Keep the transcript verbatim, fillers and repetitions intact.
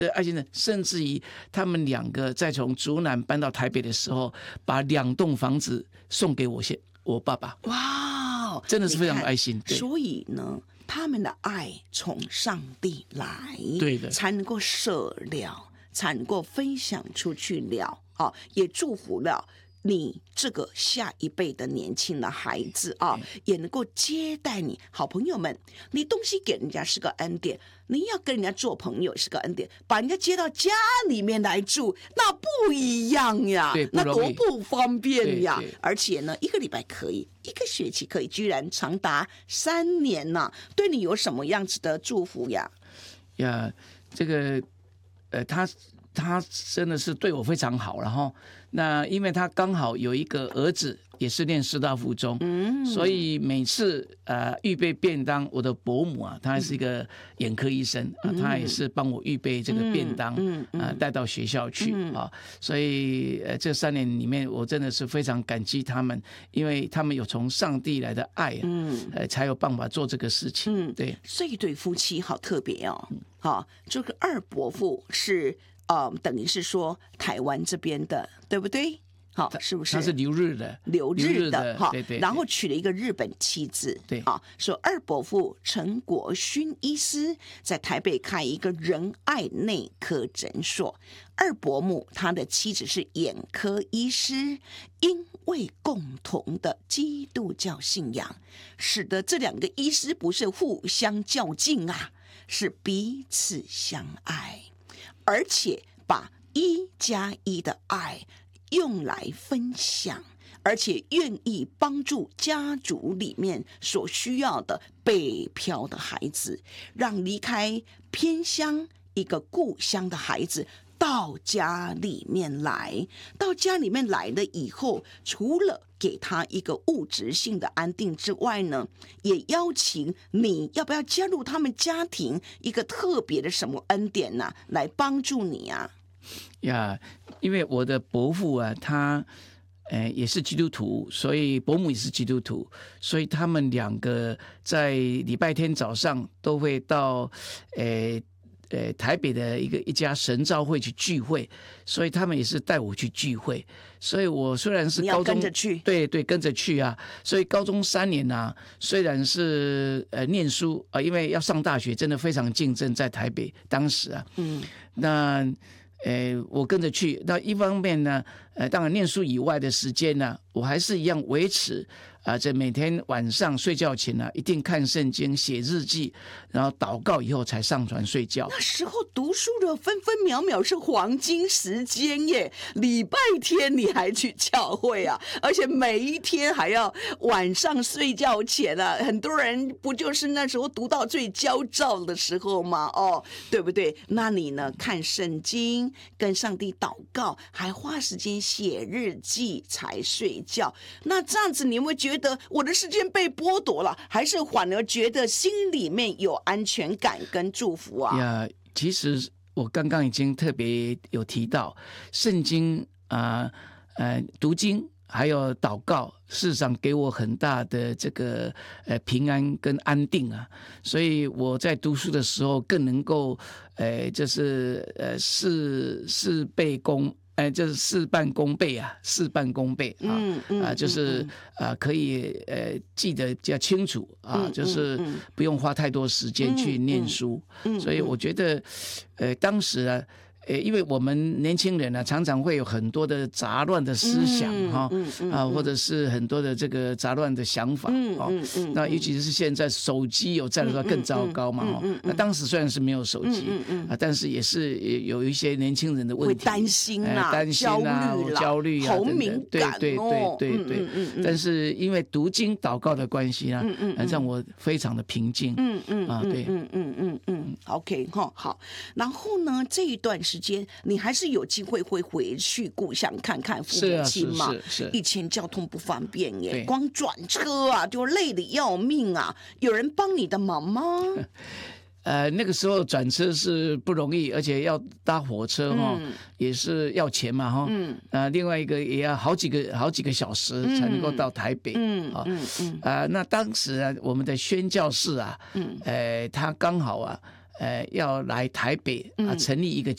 爱先生甚至于他们两个在从竹南搬到台北的时候，把两栋房子送给我先我爸爸。 哇， 真的是非常爱心。 所以呢，他们的爱从上帝来， 对的， 才能够舍了，才能够分享出去了。啊，也祝福了你这个下一辈的年轻的孩子啊，也能够接待你好朋友们。你东西给人家是个恩典，你要跟人家做朋友是个恩典，把人家接到家里面来住，那不一样呀，那多不方便呀。而且呢，一个礼拜可以，一个学期可以，居然长达三年呐、啊，对你有什么样子的祝福呀？ 呀，这个呃，他。他真的是对我非常好，然后那因为他刚好有一个儿子也是念师大附中，嗯，所以每次呃预备便当，我的伯母啊，她是一个眼科医生啊，她也是帮我预备这个便当，嗯啊带到学校去啊，所以呃这三年里面，我真的是非常感激他们，因为他们有从上帝来的爱啊，嗯，呃才有办法做这个事情，嗯，对， 这一对夫妻好特别哦，好，这个二伯父是。呃，等于是说台湾这边的，对不对？好，是不是？ 他是留日的， 留日的哈， 对对。 然后娶了一个日本妻子， 对啊。说二伯父陈国勋医师在台北开一个仁爱内科诊所，二伯母他的妻子是眼科医师，因为共同的基督教信仰，使得这两个医师不是互相较劲啊，是彼此相爱。而且把一加一的爱用来分享，而且愿意帮助家族里面所需要的北漂的孩子，让离开偏乡一个故乡的孩子到家里面来。到家里面来了以后，除了给他一个物质性的安定之外呢，也邀请你要不要加入他们家庭一个特别的什么恩典呢、啊，来帮助你啊？ 呀，因为我的伯父啊，他呃也是基督徒，所以伯母也是基督徒，所以他们两个在礼拜天早上都会到呃。呃，台北的一个一家神召会去聚会，所以他们也是带我去聚会。所以我虽然是高中， 你要跟着去， 对对，跟着去啊。所以高中三年啊，虽然是呃念书啊、呃，因为要上大学，真的非常竞争，在台北当时啊，嗯，那呃我跟着去。那一方面呢，呃，当然念书以外的时间呢，我还是一样维持。啊，这每天晚上睡觉前呢、啊，一定看圣经、写日记，然后祷告以后才上床睡觉。 那时候读书的分分秒秒是黄金时间耶！礼拜天你还去教会啊，而且每一天还要晚上睡觉前啊，很多人不就是那时候读到最焦躁的时候吗？哦，对不对？那你呢？看圣经，跟上帝祷告，还花时间写日记才睡觉。那这样子，你会觉得？觉得我的时间被剥夺了，还是反而觉得心里面有安全感跟祝福啊？ 呀，其实我刚刚已经特别有提到，圣经啊，呃, 呃，读经还有祷告，事实上给我很大的这个呃平安跟安定啊，所以我在读书的时候更能够，呃，就是呃事事倍功。哎，就是事半功倍啊，事半功倍啊，嗯嗯、啊，就是啊、呃，可以呃记得比较清楚啊，嗯、就是不用花太多时间去念书，嗯嗯、所以我觉得，呃，当时啊。呃，因为我们年轻人呢、啊，常常会有很多的杂乱的思想哈、嗯嗯嗯，啊，或者是很多的这个杂乱的想法，嗯嗯嗯、那尤其是现在手机有在的话更糟糕嘛，哈、嗯嗯嗯，那当时虽然是没有手机，嗯嗯嗯、啊，但是也是有一些年轻人的问题， 会担心啊， 呃、担心啊，焦虑啊， 好敏感哦， 对对对对对，嗯嗯嗯、但是因为读经祷告的关系呢，嗯嗯嗯、让我非常的平静，嗯嗯啊，对，嗯嗯嗯嗯 ，OK 哈，好，然后呢，这一段时间你还是有机会会回去故乡看看父母亲嘛？ 是啊、是是是以前交通不方便耶，光转车啊就累得要命啊，有人帮你的忙吗？ 呃，那个时候转车是不容易，而且要搭火车哈、哦嗯，也是要钱嘛哈。嗯。呃，另外一个也要好几个好几个小时才能够到台北。嗯嗯嗯。啊、呃，那当时啊，我们的宣教士啊，嗯，呃，他刚好啊。呃，要来台北啊，成立一个